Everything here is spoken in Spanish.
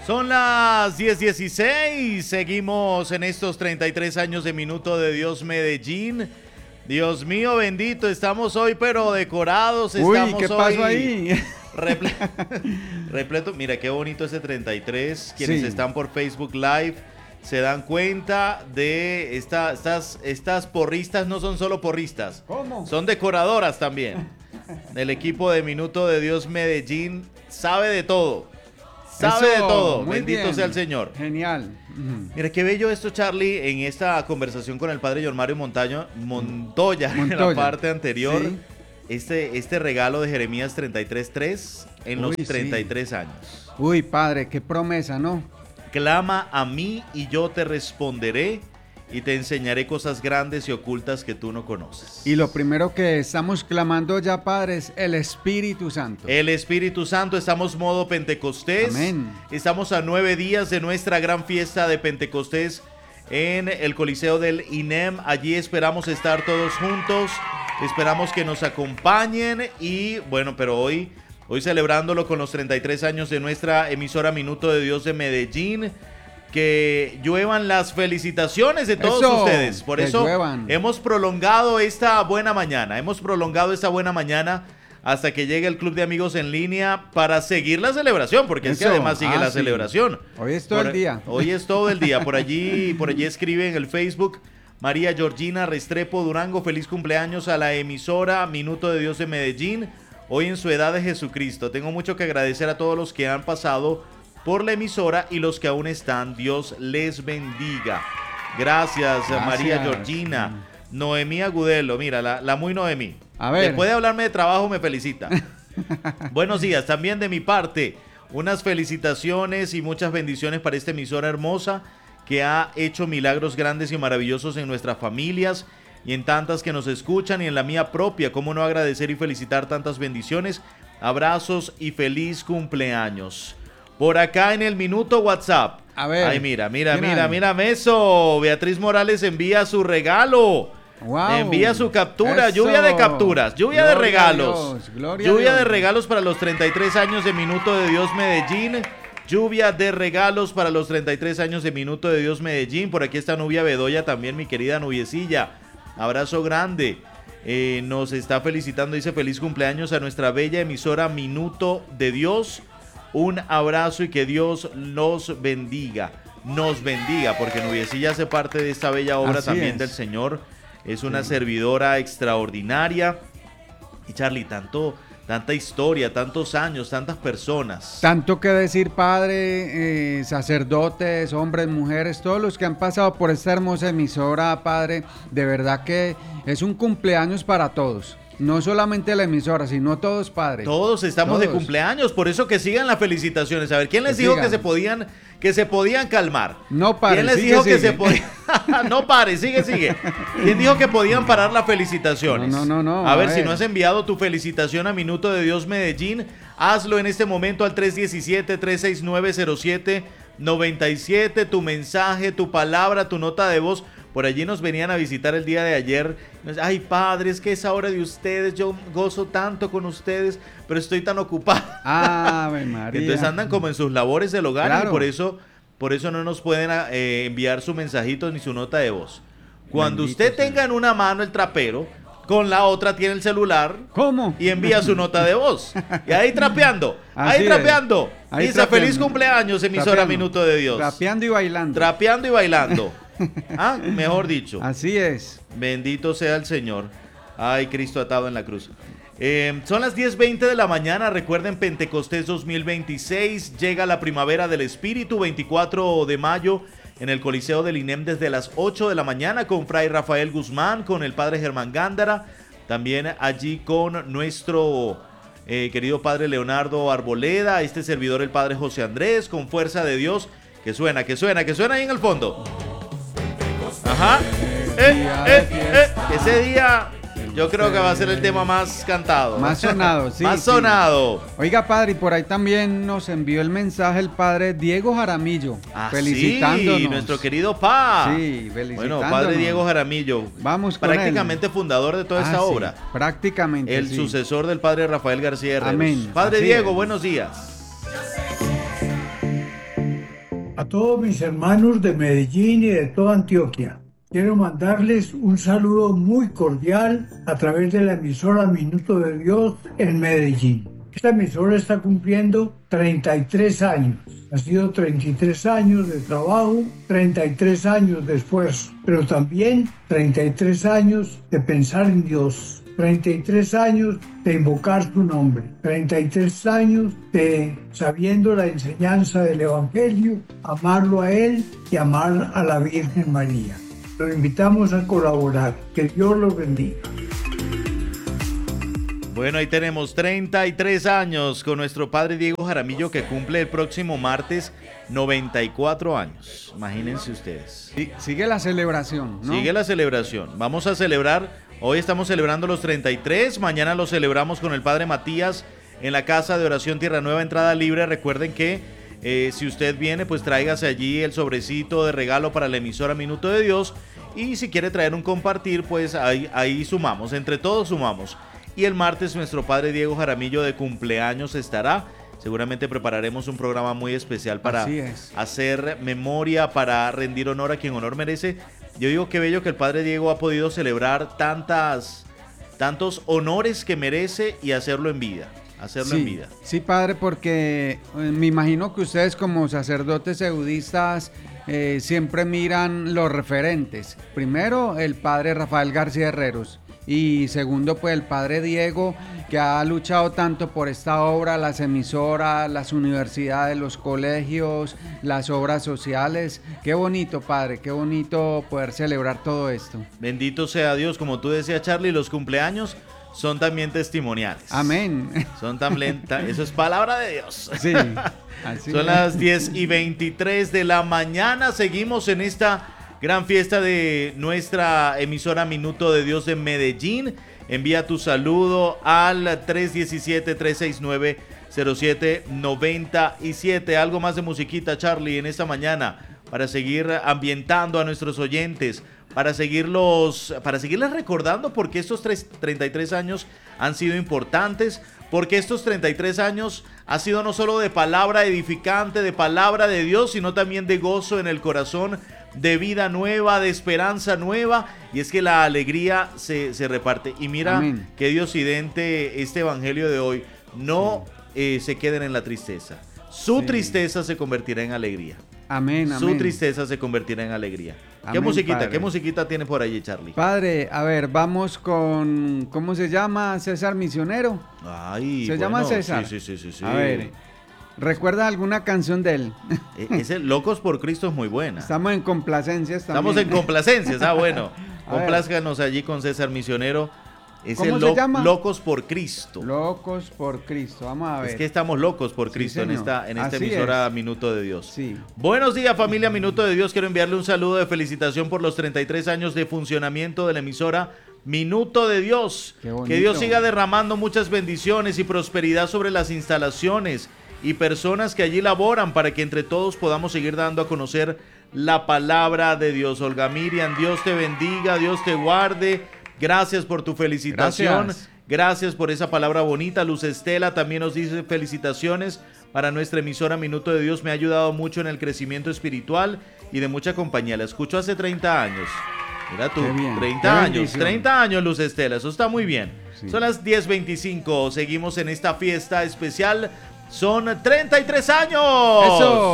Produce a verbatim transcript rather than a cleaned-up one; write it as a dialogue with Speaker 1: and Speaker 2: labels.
Speaker 1: Son las diez dieciséis, seguimos en estos treinta y tres años de Minuto de Dios Medellín. Dios mío bendito, estamos hoy pero decorados,
Speaker 2: Uy,
Speaker 1: estamos
Speaker 2: ¿qué pasó
Speaker 1: hoy
Speaker 2: ahí?
Speaker 1: reple repleto. Mira qué bonito ese treinta y tres, quienes
Speaker 2: Sí.
Speaker 1: están por Facebook Live se dan cuenta de esta, estas, estas porristas, no son solo porristas,
Speaker 2: ¿Cómo?
Speaker 1: son decoradoras también. El equipo de Minuto de Dios Medellín sabe de todo. Sabe
Speaker 2: Eso,
Speaker 1: de todo,
Speaker 2: muy
Speaker 1: bendito
Speaker 2: bien.
Speaker 1: sea el Señor.
Speaker 2: Genial. Ujú.
Speaker 1: Mira, qué bello esto, Charlie, en esta conversación con el padre John Mario Montaño, Montoya, en la
Speaker 2: Montoya.
Speaker 1: parte anterior,
Speaker 2: Sí.
Speaker 1: este, este regalo de Jeremías treinta y tres tres en los
Speaker 2: Uy, sí.
Speaker 1: treinta y tres años.
Speaker 2: Uy, padre, qué promesa, ¿no?
Speaker 1: Clama a mí y yo te responderé y te enseñaré cosas grandes y ocultas que tú no conoces.
Speaker 2: Y lo primero que estamos clamando ya, padre, es el Espíritu Santo.
Speaker 1: El Espíritu Santo, estamos modo Pentecostés.
Speaker 2: Amén.
Speaker 1: Estamos a nueve días de nuestra gran fiesta de Pentecostés en el Coliseo del I N E M. Allí esperamos estar todos juntos. Esperamos que nos acompañen. Y bueno, pero hoy, hoy celebrándolo con los treinta y tres años de nuestra emisora Minuto de Dios de Medellín. Que lluevan las felicitaciones de todos
Speaker 2: Eso,
Speaker 1: ustedes. Por
Speaker 2: que
Speaker 1: eso
Speaker 2: lluevan.
Speaker 1: hemos prolongado esta buena mañana. Hemos prolongado esta buena mañana hasta que llegue el Club de Amigos en línea para seguir la celebración, porque es que
Speaker 2: Eso,
Speaker 1: además sigue
Speaker 2: ah,
Speaker 1: la
Speaker 2: sí.
Speaker 1: celebración.
Speaker 2: Hoy es todo
Speaker 1: Por-
Speaker 2: el día.
Speaker 1: Hoy es todo el día. Por allí, por allí escribe en el Facebook María Georgina Restrepo Durango, feliz cumpleaños a la emisora Minuto de Dios de Medellín, hoy en su edad de Jesucristo. Tengo mucho que agradecer a todos los que han pasado por la emisora y los que aún están. Dios les bendiga. Gracias,
Speaker 2: Gracias.
Speaker 1: María Georgina. Noemí Agudelo, mira, la, la muy Noemí.
Speaker 2: A ver.
Speaker 1: Después de hablarme de trabajo me felicita. Buenos días, también de mi parte, unas felicitaciones y muchas bendiciones para esta emisora hermosa que ha hecho milagros grandes y maravillosos en nuestras familias y en tantas que nos escuchan y en la mía propia. ¿Cómo no agradecer y felicitar tantas bendiciones? Abrazos y feliz cumpleaños. Por acá en el minuto WhatsApp.
Speaker 2: A ver.
Speaker 1: Ay, mira, mira,
Speaker 2: ¿quién
Speaker 1: mira,
Speaker 2: hay?
Speaker 1: mira eso. Beatriz Morales envía su regalo.
Speaker 2: Wow.
Speaker 1: Envía su captura,
Speaker 2: Eso.
Speaker 1: lluvia de capturas, lluvia de
Speaker 2: Gloria a
Speaker 1: regalos.
Speaker 2: Dios, gloria a
Speaker 1: Lluvia
Speaker 2: Dios.
Speaker 1: de regalos para los treinta y tres años de Minuto de Dios Medellín. Lluvia de regalos para los treinta y tres años de Minuto de Dios Medellín. Por aquí está Nubia Bedoya también, mi querida Nubiecilla. Abrazo grande. Eh, nos está felicitando, dice feliz cumpleaños a nuestra bella emisora Minuto de Dios. Un abrazo y que Dios los bendiga. Nos bendiga, porque Nubiecilla hace parte de esta bella obra
Speaker 2: Así
Speaker 1: también
Speaker 2: es.
Speaker 1: del Señor. Es una
Speaker 2: Sí.
Speaker 1: servidora extraordinaria. Y Charlie, tanto, tanta historia, tantos años, tantas personas.
Speaker 2: Tanto que decir, padre, eh, sacerdotes, hombres, mujeres, todos los que han pasado por esta hermosa emisora, padre, de verdad que es un cumpleaños para todos. No solamente la emisora, sino todos, padre.
Speaker 1: Todos estamos de
Speaker 2: Todos.
Speaker 1: cumpleaños, por eso que sigan las felicitaciones. A ver, ¿quién les
Speaker 2: Que
Speaker 1: dijo
Speaker 2: sigan.
Speaker 1: que se podían que se podían calmar?
Speaker 2: No pare,
Speaker 1: ¿Quién les
Speaker 2: sigue,
Speaker 1: dijo que
Speaker 2: sigue.
Speaker 1: se podían No pare, sigue, sigue. ¿Quién dijo que podían parar las felicitaciones?
Speaker 2: No, no, no, no,
Speaker 1: A,
Speaker 2: a
Speaker 1: ver, si
Speaker 2: ver.
Speaker 1: no has enviado tu felicitación a Minuto de Dios Medellín, hazlo en este momento al tres uno siete, tres seis nueve, cero siete nueve siete, tu mensaje, tu palabra, tu nota de voz. Por allí nos venían a visitar el día de ayer. Ay, padre, es que es hora de ustedes. Yo gozo tanto con ustedes, pero estoy tan ocupado.
Speaker 2: Ave María.
Speaker 1: Entonces andan como en sus labores del hogar
Speaker 2: Claro.
Speaker 1: y por eso, por eso no nos pueden eh, enviar su mensajito ni su nota de voz. Cuando
Speaker 2: Bendito
Speaker 1: usted
Speaker 2: sea.
Speaker 1: tenga en una mano el trapero, con la otra tiene el celular
Speaker 2: ¿Cómo?
Speaker 1: y envía su nota de voz. Y ahí trapeando,
Speaker 2: Así
Speaker 1: ahí
Speaker 2: es.
Speaker 1: trapeando.
Speaker 2: Ahí
Speaker 1: Dice
Speaker 2: trapeando.
Speaker 1: feliz cumpleaños, emisora
Speaker 2: Trapeando.
Speaker 1: Minuto de Dios.
Speaker 2: Trapeando y bailando.
Speaker 1: Trapeando y bailando. Ah, mejor dicho.
Speaker 2: Así es.
Speaker 1: Bendito sea el Señor. Ay, Cristo atado en la cruz. Eh, son las diez veinte de la mañana. Recuerden, Pentecostés dos mil veintiséis. Llega la primavera del Espíritu, veinticuatro de mayo, en el Coliseo del I N E M desde las ocho de la mañana con Fray Rafael Guzmán, con el Padre Germán Gándara. También allí con nuestro eh, querido Padre Leonardo Arboleda, este servidor el Padre José Andrés, con Fuerza de Dios. Que suena, que suena, que suena ahí en el fondo. Ajá. Eh, eh, eh. Ese día yo creo que va a ser el tema más cantado.
Speaker 2: Más sonado, sí.
Speaker 1: Más
Speaker 2: sí.
Speaker 1: sonado.
Speaker 2: Oiga, padre, y por ahí también nos envió el mensaje el padre Diego Jaramillo,
Speaker 1: Ah,
Speaker 2: felicitándonos.
Speaker 1: sí, nuestro querido Pa.
Speaker 2: Sí, felicitándonos.
Speaker 1: Bueno, Padre Diego Jaramillo.
Speaker 2: Vamos con
Speaker 1: prácticamente fundador de toda
Speaker 2: Ah,
Speaker 1: esta
Speaker 2: sí,
Speaker 1: obra.
Speaker 2: prácticamente,
Speaker 1: El
Speaker 2: sí.
Speaker 1: sucesor del Padre Rafael García Herreros.
Speaker 2: Amén,
Speaker 1: Padre
Speaker 2: así
Speaker 1: Diego,
Speaker 2: es.
Speaker 1: buenos días.
Speaker 3: A todos mis hermanos de Medellín y de toda Antioquia, quiero mandarles un saludo muy cordial a través de la emisora Minuto de Dios en Medellín. Esta emisora está cumpliendo treinta y tres años. Ha sido treinta y tres años de trabajo, treinta y tres años de esfuerzo, pero también treinta y tres años de pensar en Dios, treinta y tres años de invocar su nombre, treinta y tres años de, sabiendo la enseñanza del Evangelio, amarlo a Él y amar a la Virgen María. Los invitamos a colaborar. Que Dios los bendiga.
Speaker 1: Bueno, ahí tenemos treinta y tres años con nuestro padre Diego Jaramillo, que cumple el próximo martes noventa y cuatro años. Imagínense ustedes.
Speaker 2: Sí, sigue la celebración, ¿no?
Speaker 1: Sigue la celebración. Vamos a celebrar, hoy estamos celebrando los treinta y tres, mañana lo celebramos con el padre Matías en la Casa de Oración Tierra Nueva, entrada libre. Recuerden que eh, si usted viene, pues tráigase allí el sobrecito de regalo para la emisora Minuto de Dios, y si quiere traer un compartir, pues ahí, ahí sumamos, entre todos sumamos. Y el martes nuestro padre Diego Jaramillo de cumpleaños estará. Seguramente prepararemos un programa muy especial para hacer memoria, para rendir honor a quien honor merece. Yo digo qué bello que el padre Diego ha podido celebrar tantas, tantos honores que merece y hacerlo en vida. Hacerlo
Speaker 2: sí,
Speaker 1: en vida.
Speaker 2: Sí, padre, porque eh, me imagino que ustedes como sacerdotes eudistas eh, siempre miran los referentes. Primero, el padre Rafael García Herreros. Y segundo, pues el padre Diego, que ha luchado tanto por esta obra, las emisoras, las universidades, los colegios, las obras sociales. Qué bonito, padre, qué bonito poder celebrar todo esto.
Speaker 1: Bendito sea Dios, como tú decías, Charlie, los cumpleaños son también testimoniales.
Speaker 2: Amén.
Speaker 1: Son tan lentas, eso es palabra de Dios.
Speaker 2: Sí. Así
Speaker 1: son
Speaker 2: es.
Speaker 1: las diez y veintitrés de la mañana, seguimos en esta gran fiesta de nuestra emisora Minuto de Dios de Medellín. Envía tu saludo al tres uno siete, tres seis nueve, cero siete nueve siete. Algo más de musiquita, Charlie, en esta mañana para seguir ambientando a nuestros oyentes, para seguirlos, para seguirles recordando porque estos treinta y tres años han sido importantes, porque estos treinta y tres años ha sido no solo de palabra edificante, de palabra de Dios, sino también de gozo en el corazón, de vida nueva, de esperanza nueva, y es que la alegría se, se reparte. Y mira, amén, que Dios idente este evangelio de hoy, no sí. eh, se queden en la tristeza. Su sí. tristeza se convertirá en alegría.
Speaker 2: Amén, amén.
Speaker 1: Su tristeza se convertirá en alegría. Amén, ¿Qué musiquita, padre. ¿Qué musiquita tiene por allí, Charlie?
Speaker 2: Padre, a ver, vamos con, ¿cómo se llama? César Misionero.
Speaker 1: Ay,
Speaker 2: ¿Se
Speaker 1: bueno,
Speaker 2: llama César?
Speaker 1: Sí, sí, sí, sí, sí.
Speaker 2: A ver, ¿recuerda alguna canción de él?
Speaker 1: Ese Locos por Cristo es muy buena.
Speaker 2: Estamos en complacencias también.
Speaker 1: Estamos en complacencias, ah, bueno. Complázcanos allí con César Misionero. Es
Speaker 2: ¿Cómo
Speaker 1: el
Speaker 2: se
Speaker 1: lo
Speaker 2: llama?
Speaker 1: Locos por Cristo.
Speaker 2: Locos por Cristo, vamos a ver.
Speaker 1: Es que estamos locos por Cristo, sí, en esta, en esta emisora es. Minuto de Dios.
Speaker 2: Sí.
Speaker 1: Buenos días, familia Minuto de Dios. Quiero enviarle un saludo de felicitación por los treinta y tres años de funcionamiento de la emisora Minuto de Dios. Que Dios siga derramando muchas bendiciones y prosperidad sobre las instalaciones y personas que allí laboran, para que entre todos podamos seguir dando a conocer la palabra de Dios. Olga Miriam, Dios te bendiga, Dios te guarde. Gracias por tu felicitación. Gracias. Gracias por esa palabra bonita. Luz Estela también nos dice felicitaciones para nuestra emisora Minuto de Dios. Me ha ayudado mucho en el crecimiento espiritual y de mucha compañía. La escucho hace treinta años. Mira tú,
Speaker 2: bien,
Speaker 1: treinta años, treinta años, Luz Estela. Eso está muy bien. Sí. Son las diez veinticinco. Seguimos en esta fiesta especial. Son treinta y tres años.
Speaker 2: Eso.